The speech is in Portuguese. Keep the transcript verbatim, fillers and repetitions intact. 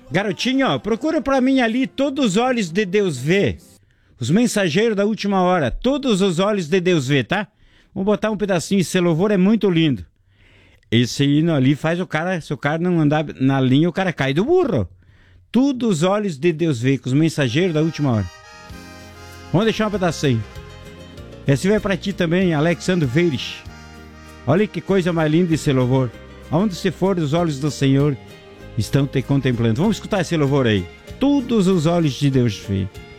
Garotinho, procura pra mim ali todos os olhos de Deus vê. Os mensageiros da última hora, todos os olhos de Deus vê, tá? Vamos botar um pedacinho, esse louvor é muito lindo. Esse hino ali faz o cara, se o cara não andar na linha, o cara cai do burro. Todos os olhos de Deus vê, com os mensageiros da última hora. Vamos deixar um pedacinho. Esse vai pra ti também, Alexandre Veires. Olha que coisa mais linda esse louvor. Aonde se for, os olhos do Senhor estão te contemplando. Vamos escutar esse louvor aí. Todos os olhos de Deus vê.